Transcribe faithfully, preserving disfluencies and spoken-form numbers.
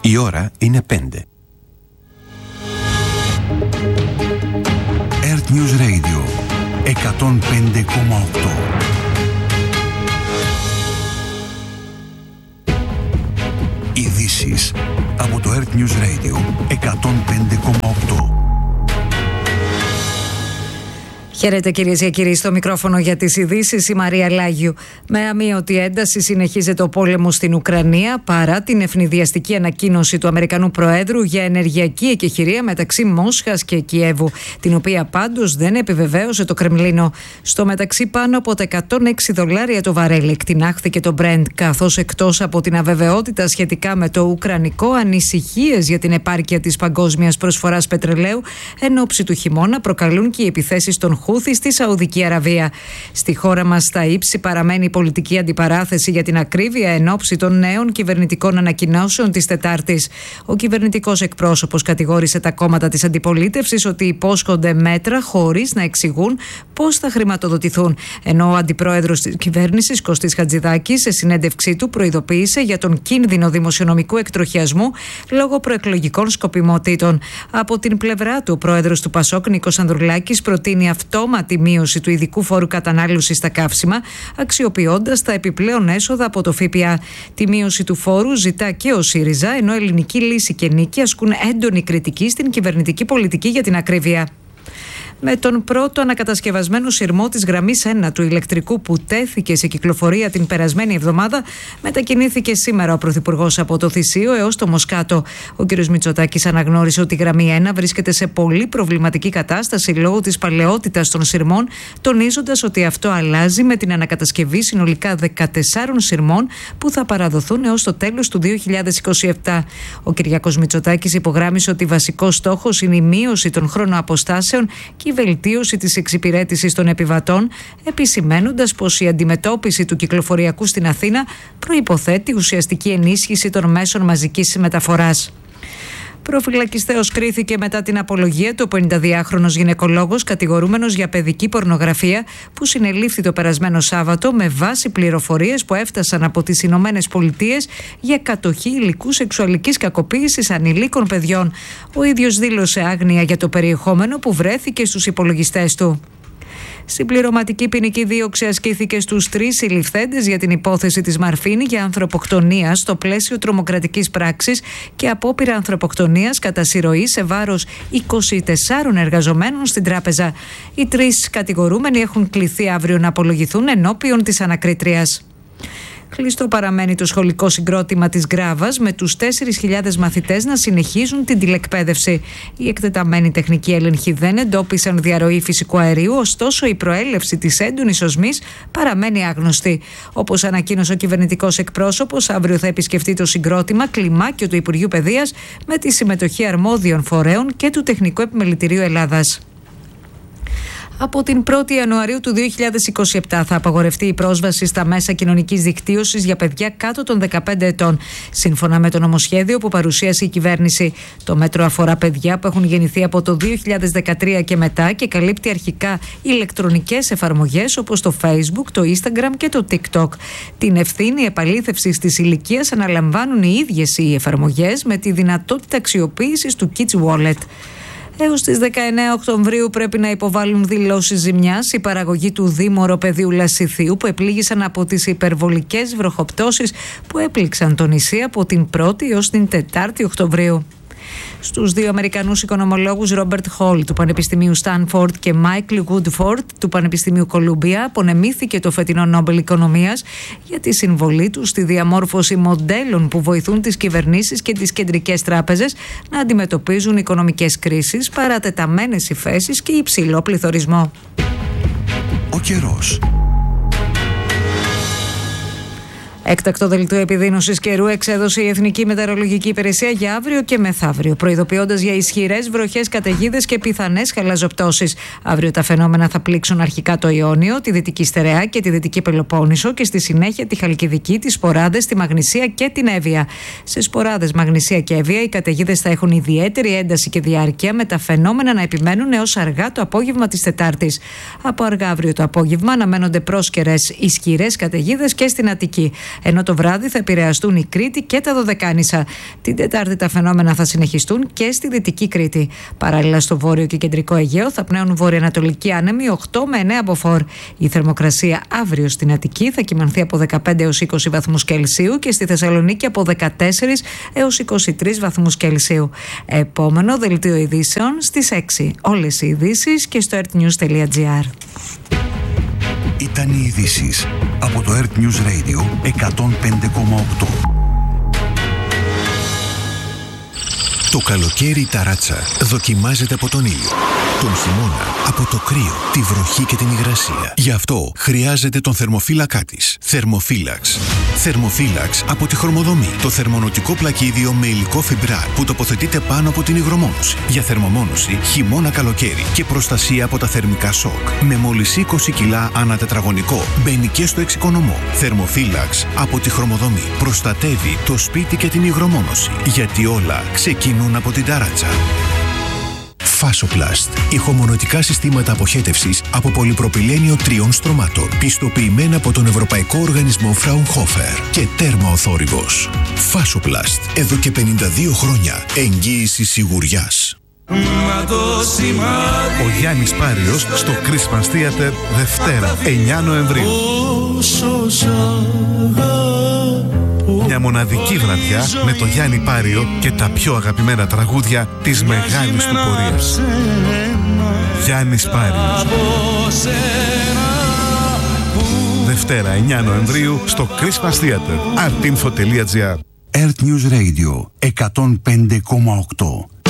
Η ώρα είναι πέντε. Earth News Radio εκατόν πέντε κόμμα οκτώ. Ειδήσεις από το Earth News Radio εκατόν πέντε κόμμα οκτώ. Χαίρετε κυρίες και κύριοι, στο μικρόφωνο για τις ειδήσεις η Μαρία Λάγιου. Με αμείωτη ένταση συνεχίζεται ο πόλεμος στην Ουκρανία παρά την ευνηδιαστική ανακοίνωση του Αμερικανού Προέδρου για ενεργειακή εκεχηρία μεταξύ Μόσχας και Κιέβου, την οποία πάντως δεν επιβεβαίωσε το Κρεμλίνο. Στο μεταξύ, πάνω από τα εκατόν έξι δολάρια το βαρέλι εκτινάχθηκε το Brent, καθώς εκτός από την αβεβαιότητα σχετικά με το ουκρανικό, ανησυχίες για την επάρκεια της παγκόσμιας προσφοράς πετρελαίου εν ώψη του χειμώνα προκαλούν και οι επιθέσεις των Χούθη στη Σαουδική Αραβία. Στη χώρα μας στα ύψη παραμένει η πολιτική αντιπαράθεση για την ακρίβεια εν ώψη των νέων κυβερνητικών ανακοινώσεων της Τετάρτης. Ο κυβερνητικός εκπρόσωπος κατηγόρησε τα κόμματα της αντιπολίτευσης ότι υπόσχονται μέτρα χωρίς να εξηγούν πώς θα χρηματοδοτηθούν. Ενώ ο αντιπρόεδρος της κυβέρνησης, Κωστής Χατζηδάκης, σε συνέντευξή του προειδοποίησε για τον κίνδυνο δημοσιονομικού εκτροχιασμού λόγω προεκλογικών σκοπιμότητων. Από την πλευρά του, ο πρόεδρος του Πασόκ, Νίκος Ανδρουλάκης, προτείνει αυτόματη μείωση του ειδικού φόρου κατανάλωσης στα καύσιμα, αξιοποιώντας τα επιπλέον έσοδα από το ΦΠΑ. Τη μείωση του φόρου ζητά και ο ΣΥΡΙΖΑ, ενώ Ελληνική Λύση και Νίκη ασκούν έντονη κριτική στην κυβερνητική πολιτική για την ακρίβεια. Με τον πρώτο ανακατασκευασμένο σειρμό της γραμμής ένα του ηλεκτρικού που τέθηκε σε κυκλοφορία την περασμένη εβδομάδα, μετακινήθηκε σήμερα ο Πρωθυπουργός από το Θησίο έως το Μοσκάτο. Ο κ. Μητσοτάκης αναγνώρισε ότι η γραμμή ένα βρίσκεται σε πολύ προβληματική κατάσταση λόγω της παλαιότητας των σειρμών, τονίζοντας ότι αυτό αλλάζει με την ανακατασκευή συνολικά δεκατεσσάρων σειρμών που θα παραδοθούν έως το τέλος του δύο χιλιάδες είκοσι επτά. Ο Κυριάκος Μητσοτάκης υπογράμμισε ότι βασικός στόχος είναι η μείωση των χρονοαποστάσεων και η βελτίωση της εξυπηρέτησης των επιβατών, επισημαίνοντας πως η αντιμετώπιση του κυκλοφοριακού στην Αθήνα προϋποθέτει ουσιαστική ενίσχυση των μέσων μαζικής μεταφοράς. Προφυλακιστέως κρίθηκε μετά την απολογία του πενηνταδυάχρονος γυναικολόγος κατηγορούμενος για παιδική πορνογραφία που συνελήφθη το περασμένο Σάββατο με βάση πληροφορίες που έφτασαν από τις Ηνωμένες Πολιτείες για κατοχή υλικού σεξουαλικής κακοποίησης ανηλίκων παιδιών. Ο ίδιος δήλωσε άγνοια για το περιεχόμενο που βρέθηκε στους υπολογιστές του. Συμπληρωματική ποινική δίωξη ασκήθηκε στους τρεις συλληφθέντες για την υπόθεση της Μαρφίνη για ανθρωποκτονία στο πλαίσιο τρομοκρατικής πράξης και απόπειρα ανθρωποκτονίας κατά συρροή σε βάρος είκοσι τεσσάρων εργαζομένων στην τράπεζα. Οι τρεις κατηγορούμενοι έχουν κληθεί αύριο να απολογηθούν ενώπιον της ανακρίτριας. Κλειστό παραμένει το σχολικό συγκρότημα της Γκράβας με τους τέσσερις χιλιάδες μαθητές να συνεχίζουν την τηλεκπαίδευση. Οι εκτεταμένοι τεχνικοί έλεγχοι δεν εντόπισαν διαρροή φυσικού αερίου, ωστόσο η προέλευση της έντονης οσμής παραμένει άγνωστη. Όπως ανακοίνωσε ο κυβερνητικός εκπρόσωπος, αύριο θα επισκεφτεί το συγκρότημα κλιμάκιο του Υπουργείου Παιδείας με τη συμμετοχή αρμόδιων φορέων και του Τεχνικού Επιμελητηρίου Ελλάδας. Από την πρώτη Ιανουαρίου του δύο χιλιάδες είκοσι επτά θα απαγορευτεί η πρόσβαση στα μέσα κοινωνικής δικτύωσης για παιδιά κάτω των δεκαπέντε ετών, σύμφωνα με το νομοσχέδιο που παρουσίασε η κυβέρνηση. Το μέτρο αφορά παιδιά που έχουν γεννηθεί από το δύο χιλιάδες δεκατρία και μετά και καλύπτει αρχικά ηλεκτρονικές εφαρμογές όπως το Facebook, το Instagram και το TikTok. Την ευθύνη επαλήθευσης της ηλικίας αναλαμβάνουν οι ίδιες οι εφαρμογές με τη δυνατότητα αξιοποίησης του Kids Wallet. Έως τις δεκαεννέα Οκτωβρίου πρέπει να υποβάλουν δηλώσεις ζημιάς η παραγωγή του Δήμου Οροπεδίου Λασιθίου που επλήγησαν από τις υπερβολικές βροχοπτώσεις που έπληξαν το νησί από την πρώτη έως την τετάρτη Οκτωβρίου. Στους δύο Αμερικανούς οικονομολόγους Ρόμπερτ Χολ του Πανεπιστημίου Στάνφορντ και Μάικλ Γουντφόρντ του Πανεπιστημίου Κολούμπια απονεμήθηκε το φετινό Νόμπελ Οικονομίας για τη συμβολή τους στη διαμόρφωση μοντέλων που βοηθούν τις κυβερνήσεις και τις κεντρικές τράπεζες να αντιμετωπίζουν οικονομικές κρίσεις, παρατεταμένες υφέσεις και υψηλό πληθωρισμό. Ο καιρός. Έκτακτο δελτίο επιδείνωσης καιρού εξέδωσε η Εθνική Μετεωρολογική Υπηρεσία για αύριο και μεθαύριο, προειδοποιώντας για ισχυρές βροχές, καταιγίδες και πιθανές χαλαζοπτώσεις. Αύριο τα φαινόμενα θα πλήξουν αρχικά το Ιόνιο, τη Δυτική Στερεά και τη Δυτική Πελοπόννησο και στη συνέχεια τη Χαλκιδική, τις Σποράδες, τη Μαγνησία και την Εύβοια. Σε Σποράδες, Μαγνησία και Εύβοια οι καταιγίδες θα έχουν ιδιαίτερη ένταση και διάρκεια, με τα φαινόμενα να επιμένουν έως αργά το απόγευμα της Τετάρτης. Από αργά αύριο το απόγευμα αναμένονται πρόσκαιρες ισχυρές καταιγίδες και στην Αττική. ενώ το βράδυ θα επηρεαστούν η Κρήτη και τα Δωδεκάνησα. Την Τετάρτη τα φαινόμενα θα συνεχιστούν και στη Δυτική Κρήτη. Παράλληλα, στο βόρειο και κεντρικό Αιγαίο θα πνέουν βορειοανατολικοί άνεμοι οκτώ με εννέα μποφόρ. Η θερμοκρασία αύριο στην Αττική θα κυμανθεί από δεκαπέντε έως είκοσι βαθμούς Κελσίου και στη Θεσσαλονίκη από δεκατέσσερις έως είκοσι τρεις βαθμούς Κελσίου. Επόμενο δελτίο ειδήσεων στις έξι. Όλες οι ειδήσεις και στο earthnews τελεία gr. Ήταν οι ειδήσεις από το Earth News Radio εκατόν πέντε κόμμα οκτώ. Το καλοκαίρι η ταράτσα δοκιμάζεται από τον ήλιο. Τον χειμώνα από το κρύο, τη βροχή και την υγρασία. Γι' αυτό χρειάζεται τον θερμοφύλακά της. Θερμοφύλαξ. Θερμοφύλαξ από τη Χρωμοδομή. Το θερμονοτικό πλακίδιο με υλικό φιμπράρ που τοποθετείται πάνω από την υγρομόνωση. Για θερμομόνωση χειμώνα καλοκαίρι και προστασία από τα θερμικά σοκ. Με μόλις είκοσι κιλά ανά τετραγωνικό. Μπαίνει και στο εξοικονομό. Θερμοφύλαξ από τη Χρωμοδομή. Προστατεύει το σπίτι και την υγρομόνωση. Γιατί όλα ξεκινούν από την ταράτσα. Φάσοπλαστ. Ηχομονωτικά συστήματα αποχέτευσης από πολυπροπυλένιο τριών στρωμάτων. Πιστοποιημένα από τον Ευρωπαϊκό Οργανισμό Fraunhofer και τέρμα ο θόρυβος. Φάσοπλαστ. Εδώ και πενήντα δύο χρόνια. Εγγύηση σιγουριάς. Ο Γιάννης Πάριος στο Christmas Theater Δευτέρα εννέα Νοεμβρίου. Μια μοναδική βραδιά με το Γιάννη Πάριο και τα πιο αγαπημένα τραγούδια της μεγάλης του πορείας. Γιάννης Πάριος. Δευτέρα εννέα Νοεμβρίου στο Christmas Theater. artinfo τελεία gr. Earth News Radio εκατόν πέντε κόμμα οκτώ.